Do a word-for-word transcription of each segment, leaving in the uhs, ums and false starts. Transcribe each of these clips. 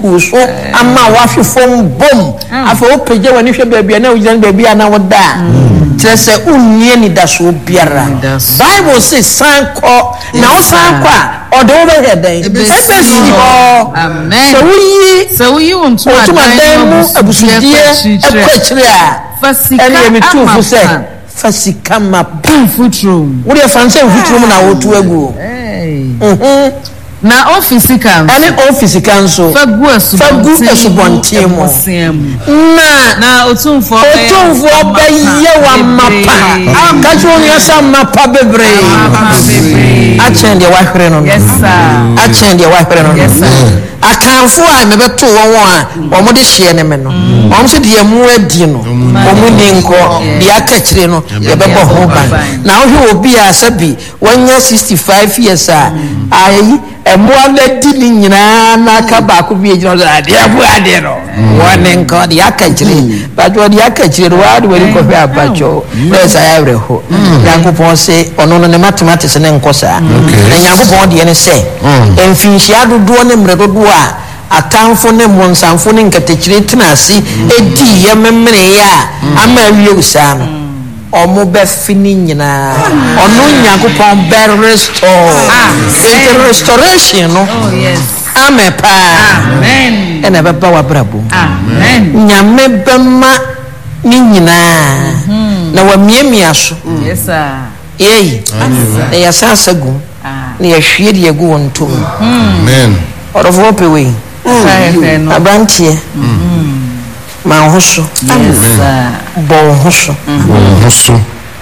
gugu so ama wahwe fom bom afa opeje wani hwe baabi na ogyina baabi ana woda trese unnie ni da so biara Bible says sanko na o sanko a odo be hedan ebesi ho amen so we so we want to adan abusudie ekwachire a fasika emitu se fasika ma futrum wo de fanse futrum na wotu agu mhm na office kan ani office kan so fagu asu fagu asu bontemo na na otumfo otumfo baye wa mapa kacho nya sa mapa bebre achende wa hwere no yes sir achende wa hwere no yes sir akanfo a mebeto won a omo de hye ne me no omo se de mu adi no omo ni nko de akachire no ye bebo ho ban na wo hwe obi a sabi wanya sixty-five years a ayi emo aladi ni nyina na ka ba ko bi ejiro da de abu ade no wone nko de akachire ba jo de akachire wa de wori ko hwe abacho esa ya reho yankopon se ono no ne mathematics ne nko sa na yankopon de ne se emfinshi adodo ne mredodo a atamfo ne monsanfo ne nkatechire tenasi edi ye memre ya ama wiye usa no omo be fini nyina ono nyankopon be restore ah restoration no oh yes amen pa amen ena be ba wa brabo amen nyame be ma ni nyina na wa miemia so yes sir yei na ya sasa gu na ya hwie de gu wonto amen orofo pewe abantie ma hoso amen bo hoso bo hoso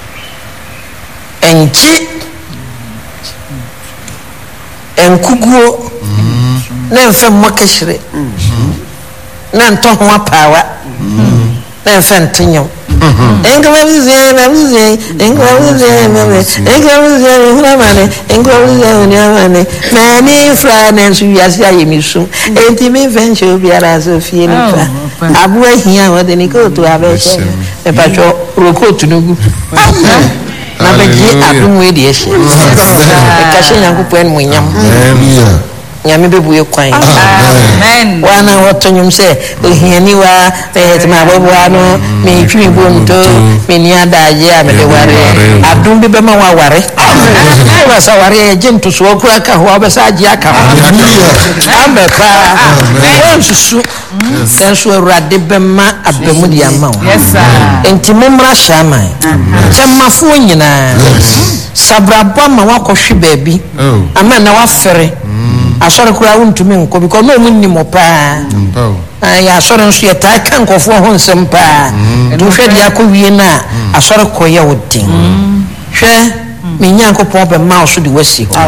enchi enkuguo na mfa makashire na nto ho apawa na mfa ntinyo engwa bize na bize engwa bize mame engwa bize huna mane engwa bize huna mane mani fra na nsu yasi ayemisu enti me venture biara so fie nipa abu ahia wode ni ko to abeshe e pacho rokotu nugu na beji adum we de ehye e kashe nyankopon mu nyam amen nyame bebu ye kwan amen wana wotonyum se ohiani wa ehtima bobo ano me twi bomto me ni adaje amede ware adum bi be ma wa ware amen wa sa ware jintu so ku aka ho be sa ji aka amen pa amen susu sensu urade be ma abemu di ama yes sir enti momra shama chemafo nyina sabrabo ma wakohwe baabi amen na wafere asore kura wontumi nko because no munni mo pa ya asore nso ya ta kan kofo ho nsem pa do hwe dia ko wie na asore koye wodin hwe me nyankopon be ma so de wasi ho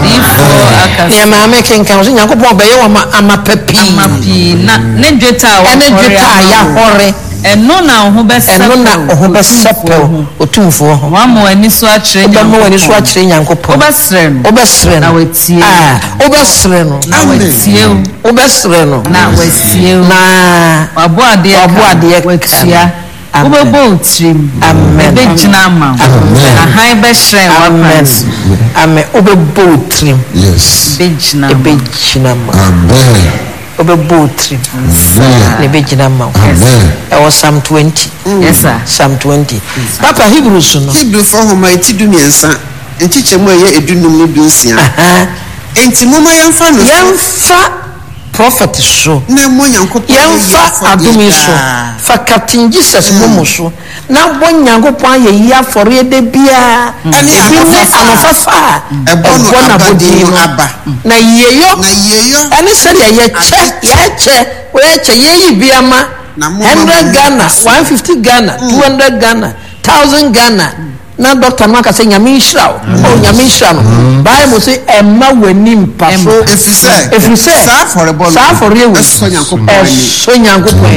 ne ma me kenkan so nyankopon be ye wo ama papi ama pi na ne dweta wa ne dweta ya hore eno na ho be sepel eno na ho be sepel otumfo ho wa mo ani so akire nyankopon mo ani so akire nyankopon obesre no obesre na wetie ah obesre no na wetie obesre no na wetie na abo ade abo ade wetia ubebo trim amen be jina ma ahan be hre wa amen amen ubebo trim yes be jina be jina ma amen obebo trim ne be jina ma amen e was Psalm twenty yes sir Psalm twenty papa Hebrews no Hebrew for homa eti dumiensa enchichemu eye edunum ne dunsia aha enti moma yamfa no yamfa prophet so na mo nyankopon yamfa adumi so fa captain Jesus momo so na bo nyankopon ye yi afore de bia ani anofafa ebo na bodi aba na yeyo na yeyo ani se ye che ye che we che ye yi bia ma one hundred Ghana one hundred fifty Ghana two hundred Ghana one thousand Ghana na doctor maka say nyame nhyira o nyame nhyira no Bible say emma wani mpaso efise efise sa for ball sa for rewu so nyankopon ani so nyankopon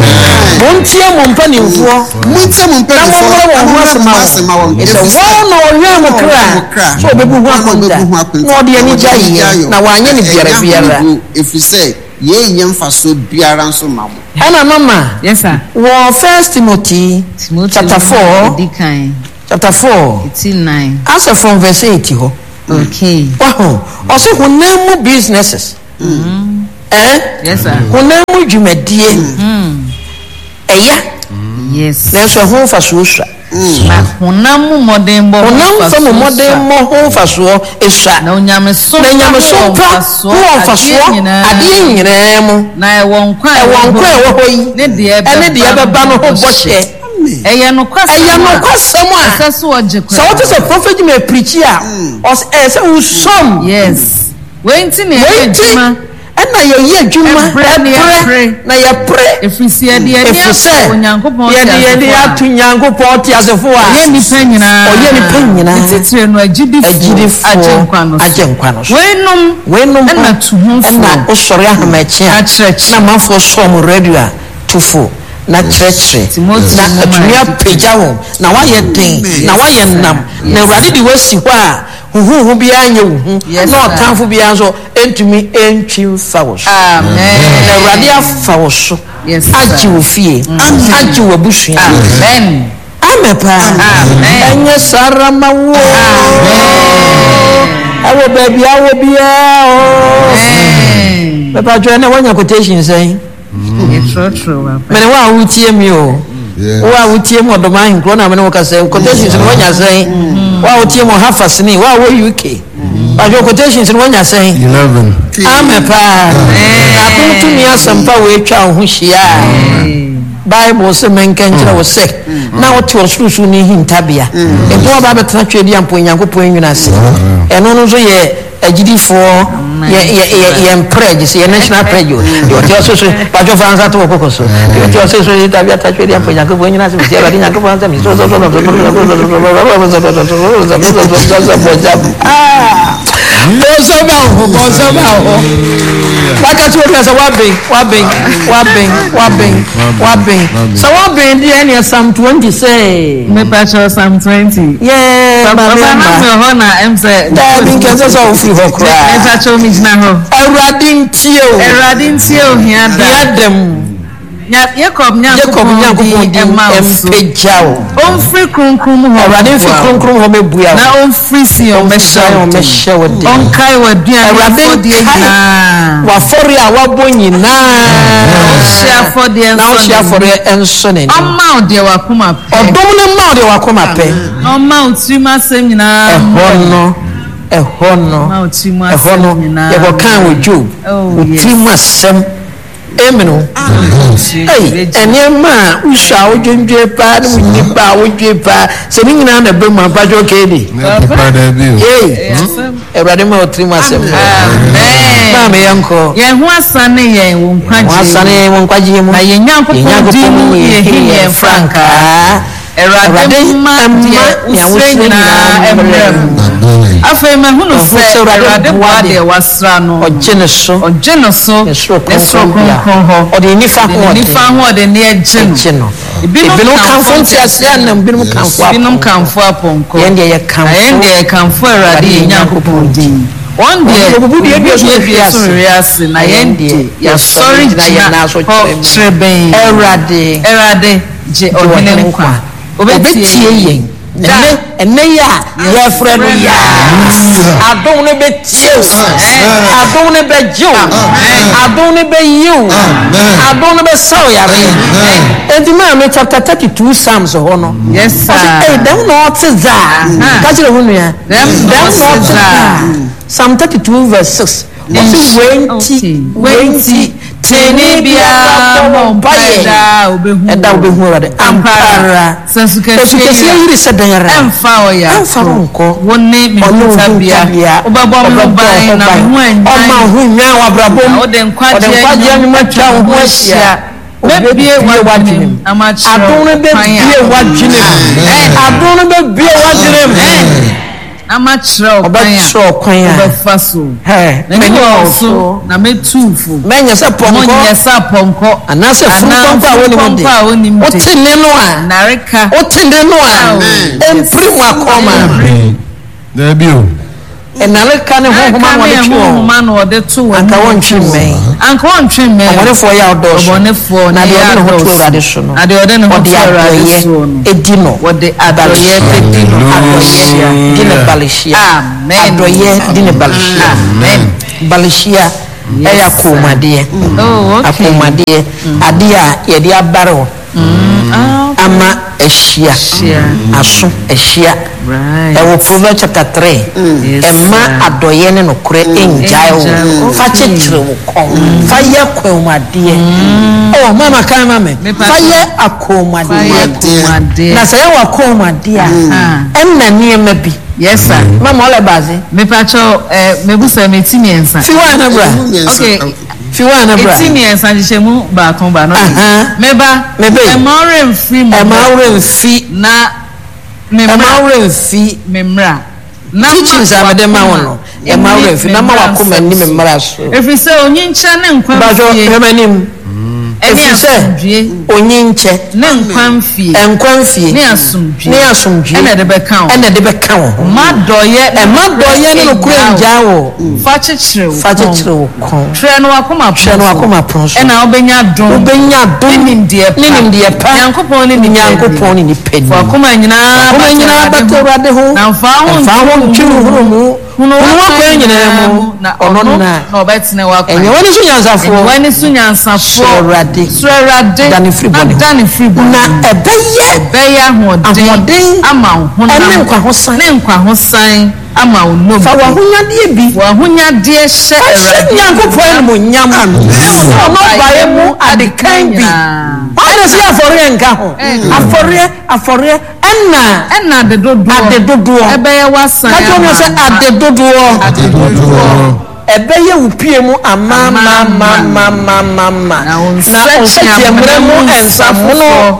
montie mo mpanimfo montie mo mpanimfo na mo asema wo ese wo no owe mo kra so obebu hu akonda no de ani jayi na wanye ne biara biara efise ye nyamfa so biara nso mamo ana mama yes sir wo First Timothy chapter four chapter four eighteen nine answer from verse eighty ho okay wow also who name businesses mm eh Yes sir. honam mu dwumadie Mm. ɛya Yes. nanso ho fa so sua Na honam mu modern bo. honam fa mo modern mo ho fa so esua Na onyameso. na nyameso pa ho fa so adeɛ nyinaa mu Na ɛwɔ nkwa ɛwɔ nkwa ɛwɔ hɔ yi ne deɛ ɛne deɛ bɛba no ho bɔhyɛ ɛyɛ no kwasɛm. ɛyɛ no kwasɛm a sɛ so ɔgye kwa. sɛ wote sɛ prophet me preach a ɔs ɛyɛ sɛ wosom Yes. Wei nti ne wei ɛyɛ nti adwuma. ɛna yɛyɛ adwuma Ɛbrɛ ne ɛprɛ yɛprɛ. na yɛprɛ Ɛfiri sɛ yɛde yɛde ɛfiri sɛ ato Onyankopɔn te yɛde yɛde asefo a. ato nyankopɔn te asefo a Ɔyɛ nipa nyinaa. ɔyɛ nipa nyinaa. Ne titire no agyidifoɔ. agyidifoɔ Agye nkwa no so. agye nkwa no so Weinom. weinom ɛna to ho fo. ɛna wosɔre ahamakye a Akyerɛkyerɛ. na manfoɔ sɔɔ mo radio a tufo na kyerɛkyerɛ Timothy na nwoma atumi a apagya wo na woayɛ den na woayɛ nam na awurade de woasi hɔ a huhuhu biara nyɛ wo hu Yes, na sir. ɔtamfo biara nso ɛntumi ɛntwi mfa wo so na Amen. awurade afa wo so Yes, sir. agye wo fie agye wo abusua Amen. ame paa Amen. ɛnyɛ saa ara ma wo ɛwɔ baabi awɔ biara o Amen. mɛpatwɛ ne woanya quotation sɛn Yɛtrɔtrɔ wa pa. mene wo a wotie mi o wo a wotie mu ɔdɔm ahenkorɔ na mene wo ka sɛ quotations no woanya sɛn wo a wotie mu ɔhafa sene wo a wɔ U K patwɛ quotations no woanya sɛn eleven. ame paa na adom tumi asɛmpa wɔatwa wo ho hyia a bible sɛ menka nkyerɛ wo sɛ na wote ɔsorosoro no hintabea ɛnti wɔba bɛtena twɛ di ampo onyankopɔn anwunu ase ɛno no nso yɛ agyidifoɔ yɛmprɛ gye sɛ yɛ national prɛ gye deɛ ɔte ɔso so badwo fa nsa to wɔ kɔkɔ so deɛ ɔte ɔso so hintabea ta twɛ di ampo onyankopɔn anwunu ase mesi awurade nyankopɔn sɛ mesɛ bɔnsɛm a ho bɔnsɛm a ho wakati wo kasa waben waben waben waben waben so waben di ɛne Psalm twenty say Mepatwɛ Psalm twenty. yeah Papa na me hɔ na em sɛ. da bi nkɛsɛ sɛ ofiri hɔ koraa Mepatwɛ mi gyina hɔ. awurade ntie o Awurade ntie ohia da. yɛdɛm Nya Jacob Jacob Nyankopɔn nyankopɔn di ɛma wo so. mpagya o Ɔmfiri kronkron hɔ. awurade mfi kronkron hɔ mɛbua Na o ɔmfiri Sion bɛhyɛ wo den. ɔmɛhyɛ wo den Ɔnkae w'aduane awurade afɔdeɛ nkae nyinaa. wafɔre a wabɔ nyinaa Ɔhyɛ afɔdeɛ na nsɔ wohyɛ n'anim. afɔre ɛnsɔ n'anim Ɔmma wo deɛ wakoma pɛ. ɔdɔm no ma wo deɛ wakoma pɛ Na ɔmma wo tirim asɛm nyinaa. ɛhɔ no ɛhɔ no Ɔmma wo tirim ɛhɔ asɛm no nyinaa. yɛbɔkan wɔ Job Oh, yes. wotiri mu asɛm amen o ɛyi ɛnneɛma a wosua a wodwendwe paa ne wonyi paa a wodwe paa sɛ ne nyinaa na bɛ mu ampatwɛ ɔkɛɛ di Papa da bi o. yei awurade ma wotiri mu asɛm maa me yɛnkɔ Yɛn ho asane yɛn wɔ nkwagye. wɔasane wɔ nkwagyeɛ mu Na yɛn Nyankopɔn din mu yɛhim yɛn frankaa. Awurade mma deɛ wosrɛ nyinaa ɛmmerɛ mu. Afei mahunu sɛ Awurade boa deɛ wasra no. ɔgye ne so Ɔgye no so ne soro ne soro kronkron hɔ. ɔde nifa Ɔde ne nifa hoɔden ahoɔden ne agye no. agye no Ebinom ebinom kamfo kamfo nteaseɛ anam binom kamfo Binom apɔ kamfo apɔnkɔ. yɛn deɛ yɛ Na yɛn kamfo deɛ kamfo Awurade yɛn Nyankopɔn din. Wɔn deɛ Wɔn bubu deɛ dua so bubu deɛ so wiase na yɛn deɛ yɛsɔre gyina hɔ kyerɛbɛn. Awurade Awurade gye ɔhene nkwa. obetie yɛn ɛnɛ ɛnɛ yi a yɛfrɛ no yaa adom no bɛtie o adom no bɛgye o adom no bɛyi o adom no bɛsa o yare enti maame chapter thirty two psalms hɔ no Yes sir. ɛyi dɛm na ɔte zaa ka kyerɛ ho nua Dɛm na ɔte zaa. Psalm thirty two verse six wɔsi wɛnti wɛnti tini biara bɔ mpaeɛ ɛda obehu. ɛda wobɛhu awurade ampara Sɛnsukɛseɛ ɛsukɛseɛ yiri sɛ dɛnyɛra ɛmfa ɔyɛ ɛmfa wo nkɔ wo ne me ɔne wo ntabea ntabea wobɛbɔ me ho ban na me ho ɔma anwan ho nwa wabrabɔ na mu wode ɔde nkwagyeɛ nkwagyeɛ no matwa wo ho ahyia mɛbie w'adwene mu na makyerɛ adom no wo kwan bɛbie a w'adwene mu adom no bɛbie w'adwene mu na makyerɛ wo kwan a ɔbɛkyerɛ ɔkwan a wobɛfa so Hɛ, na ne m'ani wɔ wɔ wo so so na mɛtu fo mɛnyɛ sɛ pɔnkɔ monyɛ sɛ pɔnkɔ anaasɛ furupɔnkɔ a wonim de pɔnkɔ a wonim de wote ne no a nareka wote ne no a ɛmpiri mu akɔma Da bi o. ɛnareka ne honhoma no wɔde twe wɔn honhoma na wɔde to wɔn anka wɔntwe mmɛn anka wɔntwe mmɛn ɔbɔnefoɔ yɛ ɔdɔɔso ɔbɔnefoɔ na deɛ ɔde ne ho to awurade so no na deɛ ɔde ne ho ɔde to awurade adɔyɛ so no edi no wɔde adɔyɛ bɛdi no adɔyɛ di ne balehyia Amen. adɔyɛ di ne balehyia Amen. balehyia eya komade oh okay akomade ade a ye de abaro ama ehia aso ehia right ewo Proverbs chapter three emma adoye ne nokore enjae wo fa chechire wo kon fa ye komade oh mama kan mama fa ye akomade na say wa komade a enna niema bi yes sir mama ole baze me pacho eh mebusa metimi ensa fi wa na bra okay fi wa na bra etimi ensa jishemu ba kon ba no meba e maure mfi mo e maure mfi na e maure mfi memra na teachings abede ma wono e maure mfi na ma wakoma ni memra so efi se onyinche ne nkwa ba jo hemanim efi se onyinche ne nkwa mfie enkwa mfie ne asumdwe ne asumdwe ene de be kan ene de be kan wo ma doye e ma doye ne no kure nja wo fa chechire wo fa chechire wo kon tre no akoma tre no akoma pronso ena obenya don obenya don ni ndie pa ni ndie pa yankopon ni nyankopon ni pedi fa akoma nyina akoma nyina baterade ho na fa ho fa ho ntwiru huru mu hunu wa nyina mu na ono na na obetine wa kwa enye woni sunyansafo woni sunyansafo sorade sorade dani free body dani free body na ebeye ebeye ahoden ama ho na ene nkwa ho san ne nkwa ho san ama wo no fa wa hunyade bi wa hunyade hye erade nyankopon mu nyam ono bae mu adekan bi ana si afore nka ho afore afore enna enna de dodo ade dodo ebeye wasan ka to no se ade dodo ade dodo ebeye upie mu ama ma ma ma ma ma ma na onse mu ensamuno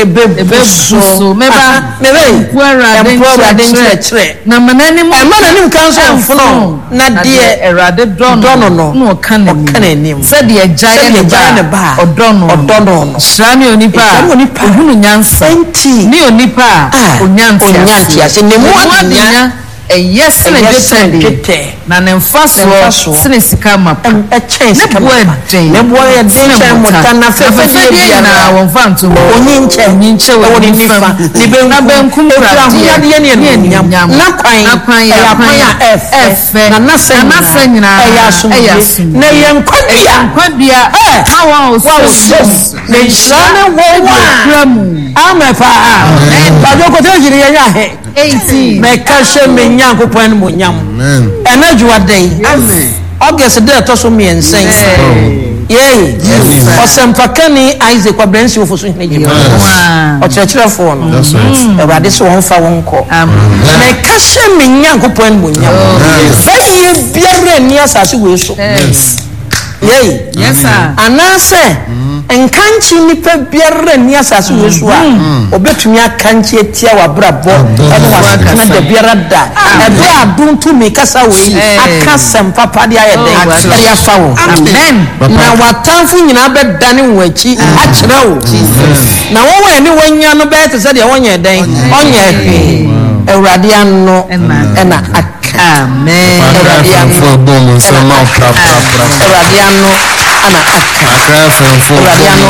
ebebuso meba mebe empowerade nkyerɛkyerɛ na manani mu ɛma nanim kan so mfono na deɛ erade dɔno no no ɔkanenim sɛdeɛ gyae ne ba ɔdɔno ɔdɔno no srane onipa ohunu nyansa ne onipa onyantia sɛ ne mu adenya ɛyɛ sene dwetɛ na ne mfasoɔ sene sika mapa ɛkyɛn sika mapa ne boɔ yɛ den kyɛn mota na fɛfɛ deɛ na wɔn fa ntom onyinkyɛ onyinkyɛ wɔ ne nifa ne benkum na benkum pradeɛ ne ne nyam na kwan na kwan ya kwan a ɛfɛ na nasa nyina ɛyɛ asomdwe na yɛ nkwadua nkwadua ɛ awa osu na nhyira ne wɔwa amepa bajo kote jiri yɛ yɛ eighteen meka hye me nyankopon mo nyam ena juwadai amen August de to so me ensen yey osempakani Isaac Kwabrensi ofoso hene jima o kyerɛkyerɛfo no Awurade so won fa won kɔ meka hye me nyankopon mo nyam faye biara ni asase we so yey yes sir anase enkanchi nipa biara ni asase we so a obetumi akanchi etia wabrabɔ ɛne wasana da biara da ebe aduntu me kasa we aka sempa pade ayede ɛre afa wo amen na watanfo nyina bedane wo achi akyerɛ wo na wo we ne wanya no be te sɛ de wonyɛ den onyɛ hwe Awurade anno ɛna amen Awurade anno bomo sama pra pra pra Awurade anno ana Accra F M for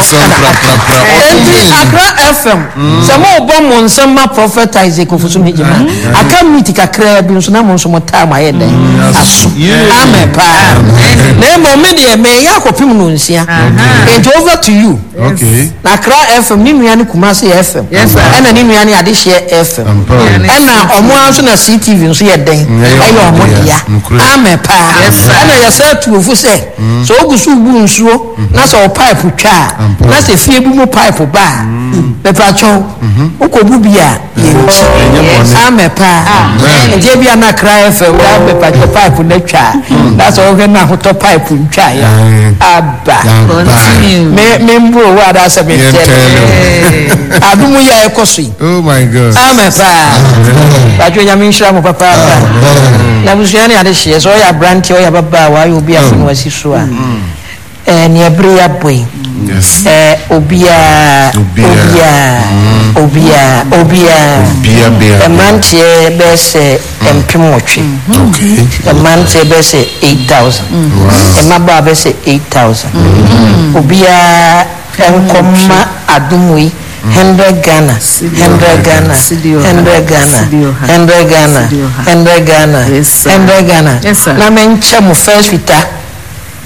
Accra F M some obo mo nsema prophet Isaac Ofosu Hejima aka meet kakra bi nso na mo nso mo time ayede aso amen pa na mo me de me ya kopim no nsia it over to you okay na Accra F M ni nua ne Kumasi F M ena ni nua ne Adehye F M ena omo anso na C T V nso ye den ayo omo dia amen pa ena ya say to ofu say so ogusu bu nsuo na so pipe twa na se fie bu mu pipe ba bepacho ukobu bia ye amepa je bia na cry fe wa bepacho pipe na twa na so ge na hoto pipe twa ya aba me me mbro wa da se me adumu ya ekosi oh my god amepa bacho nya me nhira mo papa na busuani ade hye so ya brand o ya baba wa yo bia funu wasiso a eh ni ebreya boy yes eh obia obia obia obia bia bia emantie be se empimotwe okay emantie be se eight thousand emaba be se eight thousand obia enkoma adumui hundred Ghana, hundred Ghana, hundred Ghana, hundred Ghana, hundred Ghana, hundred Ghana. Na menche mu first vita.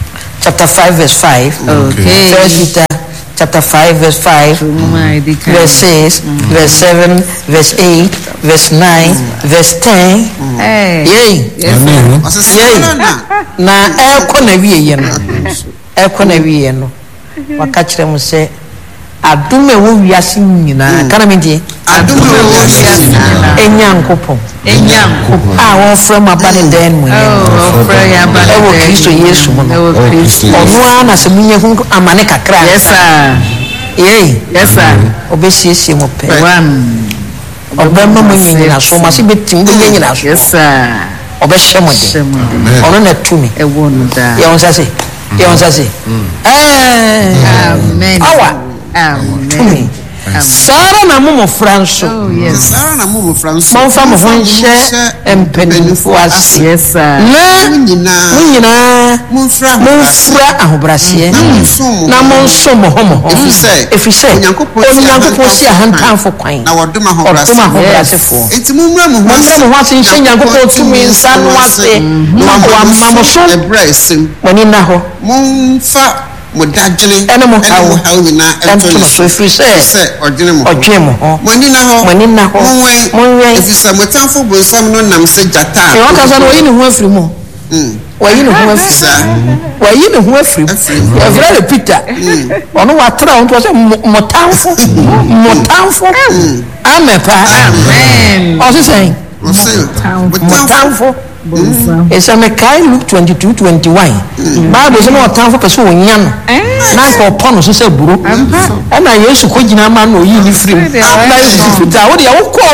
chapter five verse five. Okay. First Peter chapter five verse five, verse six, verse seven, verse eight, verse nine, verse ten. Hey. Yay. Yay. Na eko na wiye no. Eko na wiye no. Waka kire mu se adume wo wiase nyina kana me die adume wo wiase nyina enyankopon enyankopon a wo fra ma ba ne den mu oh fra ya ba e wo Kristo Yesu mu no onu ana se munye hu amane kakra yes sir eh yes sir obesiesie mo pe one obemma mo nyina so ma se betim bo nyina so yes sir obehye mo de ono na tumi e wo no da ye on sa se ye on sa se eh amen awa amen Sara na mumo franso. Oh yes. Sara na mumo franso. Mon famo honche empenifo ase. Yes sir. Na nyina. Nyina. Mon fra. Mon fra ahobrase. Na mon somo homo. Efise. Efise. Onyankopon si ahantanfo kwan. Na wodoma ahobrase. Odoma ahobrase fo. Enti mumra mu ho. Mumra mu ho ase nche nyankopon tumi nsa no ase. Na wa mamo so. Ebrasem. Woni na ho. Mon fa modagene ene mo hawo hawo nyina eto so efrise se odwene mo odwene mo ho moni na ho moni na ho monwen monwen efisa motanfo bonsam no nam se jata e won ka so no yi ne ho afiri mo mm wayi ne ho afiri wayi ne ho afiri e vra Peter ono wa tra on to se motanfo motanfo amepa amen o se sen motanfo esa me kai Luke twenty-two twenty-one Bible say no time for person onya no na ko pono so se buru e na Yesu ko gina ma no yi ni free na Yesu fita wo de wo ko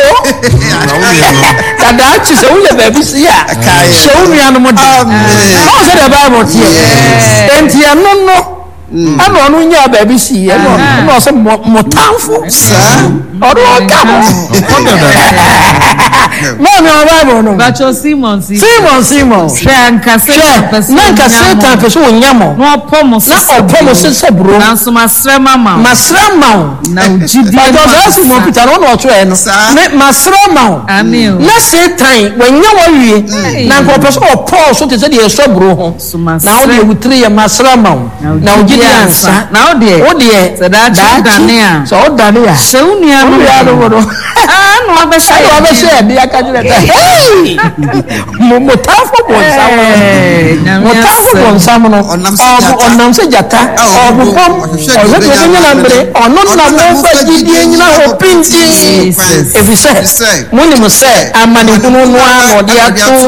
kada chi se wo le ba bi si ya se wo nua no mo de o se the Bible tie enti ya no no ano ono nya ba bi si ya no no so mo tanfo sa odo ka mo no no Bible no Bacho Simon Simon Simon Shanka Satan Nanka Satan peso onyamo no pomo na opomo se bro na so masrema ma masrema na ujidi ma do Simon Peter no no to e no me masrema amen na Satan wanya wawie na nko peso opomo so te se de so bro ho na o de wutri ya masrema na ujidi ansa na o de o de se da dane a so o dane a se unia no ya no ah no abesha no abesha de akajireta hey mo mo tafo bonsa mo tafo bonsa mo no onam se jata obu pom ozo de nyina mbre ono na mo fa gidie nyina ho pinti efise mo ni mo se amani hunu no a no de ato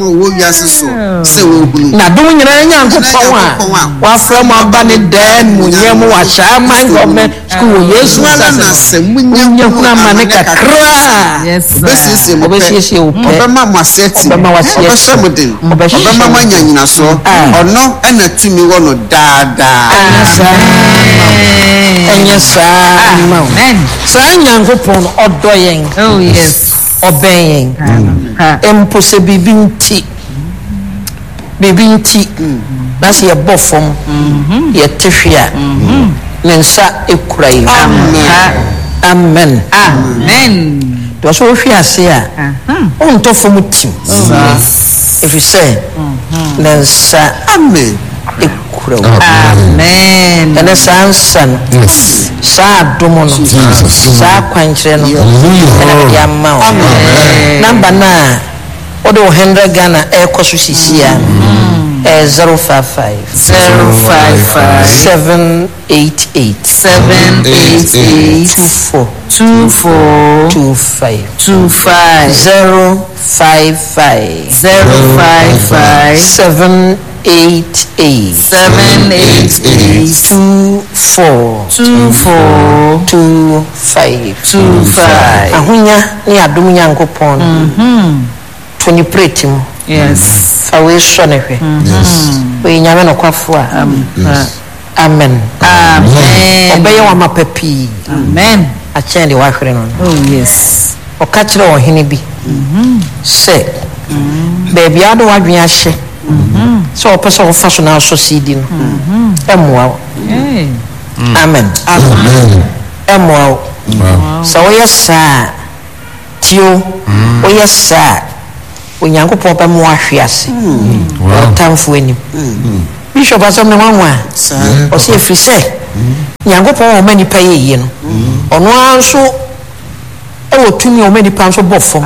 na dum nyina nyankopon a wa fra mo aba ne den mo nyem wa sha man government school Yesu sasa munye huna mane kakra yes obesisi mo obesisi o pe obema mo aseti obema wa sieti obesomuden obema mo nyanyina so ono ena tumi wo no daada enya sa amen sa nyankopon odo yen oh yes oben yen empose bibinti bibinti basi ye bofom ye tefia nensa ekurai amen amen to so hwe ase a on to fom tim efise nensa amen ekura amen ene sansan sa domo no sa kwankyere no ene ya ma o number na odo one hundred Ghana e koso sisia zero five five zero five five seven eight eight seven eight eight two four two four two five two five zero five five zero five five seven eight eight seven eight eight two four two four two five two five ahonya ni adom nyankopon mhm twenty pretim yes awe so ne hwe we nyame no kwafo a amen amen obeye wa mapapi amen a chende wa hwere no oh yes o ka kire o hene bi mhm se mhm baby ado wadwen ahye mhm so o pese o fa so na so cd no mhm emwa eh amen amen emwa so o yesa tio o yesa onyankopon pa mo ahwe ase tamfo ani bishop asem ne wanwa o se efiri se Nyankopɔn o mani pa yeye no ono anso e wo tumi o mani pa nso bofom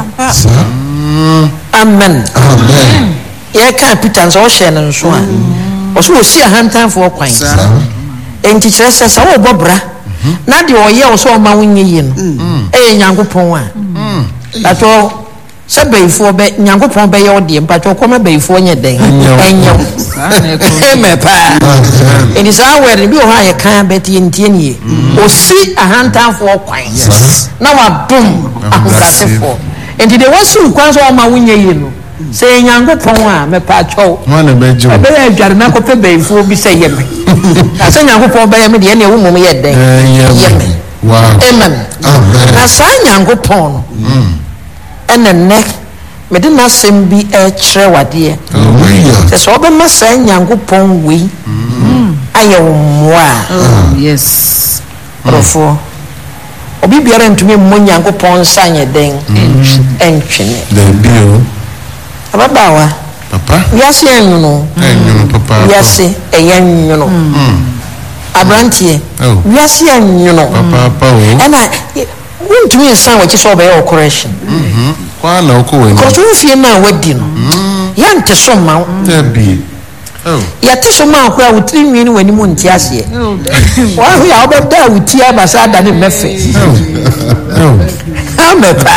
amen amen ye ka Peter nso o hye ne nso a o so o si ahantanfo kwan enti kyerɛ sɛ sa wo bɔbra na de o ye o so o ma wonye yi no e Nyankopɔn a dato sɛ bɛyifo bɛ Nyankopɔn bɛ yɛ ɔde mpatwɔ kɔma bɛyifo nyɛ den ɛnyɛ me pa eni saa wɛre bi o ha yɛ kan bɛtie ntie nie o si ahantanfo kwan na wadom ahokasefo enti de wasu kwan so o ma wonye yi no sɛ Nyankopɔn a me pa twɔ wana bɛjo bɛ yɛ adware na kɔpɛ bɛyifo bi sɛ yɛ me na sɛ Nyankopɔn bɛ yɛ me de ne wo mom yɛ den yɛ me wow amen na saa Nyankopɔn no ene ne me de na sem bi e kire wade se so obema saa Nyankopɔn we aye wo moa yes rofo obi biara ntumi mo Nyankopɔn sanye den entwene the bio ababawa papa wiase enwuno enwuno papa wiase eyenwuno abrantie wiase enwuno papa papa o ena wontumi nsan wachi so obey o correction mhm kwa na okwo ko so fie na wadi no ya nte so ma the bi oh ya te so ma ko a wutiri nwi ni wani mu nti ase wa hu ya obeda wuti abasa da ne mefe oh amepa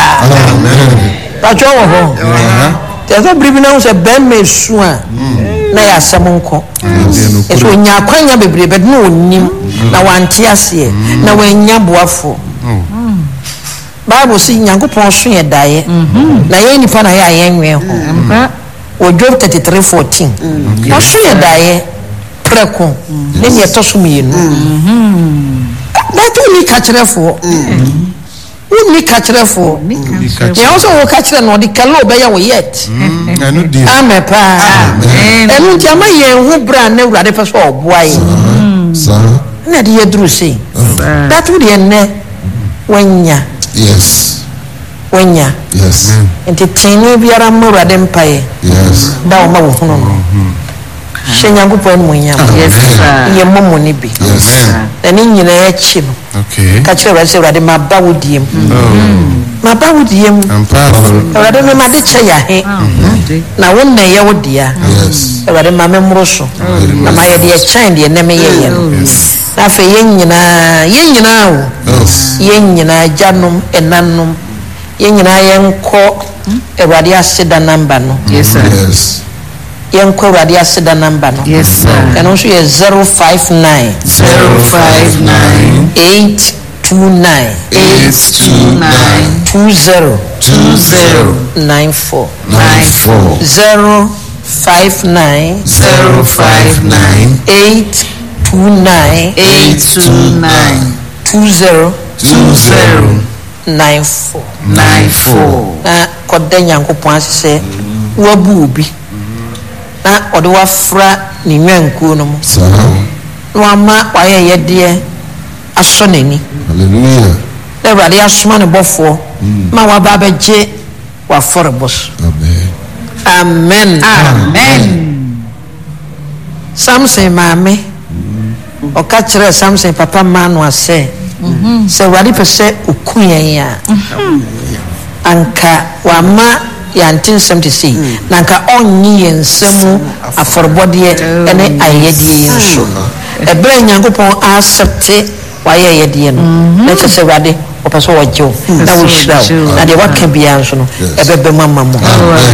ta jo wo ho te so bribi na so ben mesu a na ya asem nko eso nya kwanya bebre bed no onim na wanti ase na wanya boafo Bible si Nyankopɔn so yɛ dae na yɛ nipa na yɛ ayenwe ho o Job thirty-three fourteen o so yɛ dae preko ne ne to so mienu na to ni ka kyerefo wo ni ka kyerefo ye o so wo ka kyere no de kala obɛyɛ wo yet anu di amepa enu nti ama yɛ hu bra na Awurade pɛ so oboaye sa na de yɛ duru sei that would ye ne wanya yes wanya yes enti tini biara Awurade mpae yes da o ma wo hono no hye Nyankopɔn mu nyam yes sir ye momo ni bi yes na ni nyina ya chi no okay ka kyerɛ Awurade sɛ Awurade ma ba wo diem ma ba wo diem ampa Awurade me ma de kyɛ ya he na wo na ye wo dia yes Awurade ma me mmoro so na ma ye de kyɛn de ne me ye ye no na fe ye nyina ye nyina wo yes ye nyina janom enanom ye nyina ye nkɔ Awurade aseda number no yes sir yes ye nkɔ Awurade aseda number no yes sir ɛno nso yɛ zero five nine zero five nine eight two nine eight two nine two zero two zero nine four nine four zero five nine zero five nine eight two nine eight two nine two zero two zero nine four nine four na kɔda Nyankopɔn ase sɛ wabu obi na ɔde wafra ne nwankuo no mu sa na wama wayɛ yɛdeɛ asɔ n'ani hallelujah na Awurade asoma ne bɔfoɔ ma waba abɛgye wafɔrebɔ so amen amen amen Samson maame ɔka kyerɛ Samson papa ma no asɛ sɛ Awurade pɛ sɛ oku yɛn a anka wama yɛante nsɛm te sei na anka ɔnye yɛn nsɛm afɔrebɔdeɛ ɛne ayɛyɛdeɛ yɛn so ɛberɛ Nyankopɔn accepte wayɛyɛdeɛ no na kyerɛ sɛ Awurade ɔpɛ sɛ wɔgye wo na wohyira wo na deɛ waka biara nso no ɛbɛbɛ mu ama mo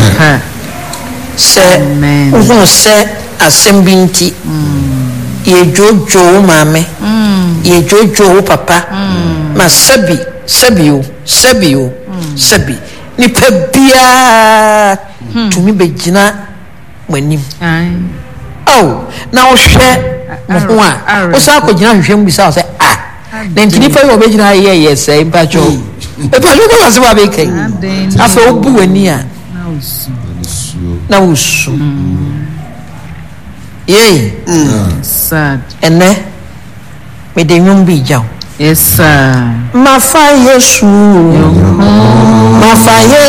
sɛ wohuu sɛ asɛm bi nti yɛdwoodwoo wo maame yɛdwoodwoo wo papa ma sɛbi sɛbi o sɛbi o sɛbi nipa biara tumi bɛgyina m'anim oh na wohwɛ mo ho a wo saa akɔgyina hwehwɛ mu bisa wo sɛ ah na nti nipa yi wɔbɛgyina yɛ yɛ sɛ mpatwɔ mpatwɔ kɔ wase wabɛka yi afei wobu w'ani a na wosu yei sad ɛnɛ mede nnwom bi gya wo yes sir mafa Yesu mafa Yesu